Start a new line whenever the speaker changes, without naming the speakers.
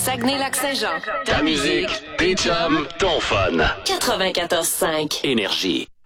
Saguenay-Lac-Saint-Jean.
Ta musique, tes chums, ton fun.
94.5.
Énergie.